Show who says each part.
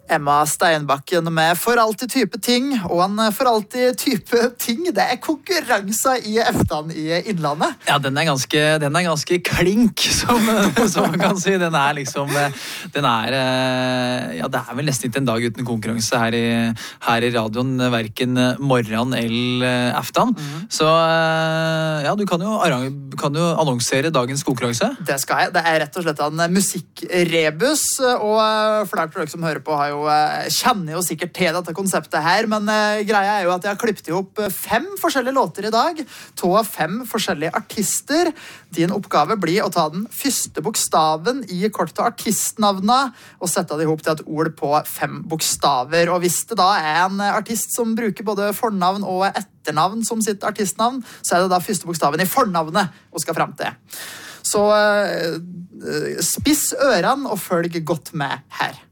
Speaker 1: Emma Steinbakken med For alltid type ting, og en For alltid type ting, det konkurranser i Eftan i Innlandet.
Speaker 2: Ja, den er ganske klink, som man kan si. Den er liksom, ja, det er vel nesten ikke en dag uten konkurranse her i radioen, hverken morgen eller aften. Så ja, du kan jo annonsere dagens konkurranse.
Speaker 1: Det skal jeg. Det er rett og slett en musikkrebus, og flere av dere som hører på kjenner jo sikkert til dette konseptet her, men greia er jo at jeg har klippet ihop 5 forskjellige låter i dag, 2 av 5 forskjellige artister. Din oppgave blir å ta den første bokstaven i kortet av artistnavnene og sette det ihop til et ord på 5 bokstaver. Og hvis det da er en artist som bruker både fornavn og etternavn som sitt artistnavn, så er det da første bokstaven i fornavnet og skal frem til. Så spiss ørene og følg godt med her.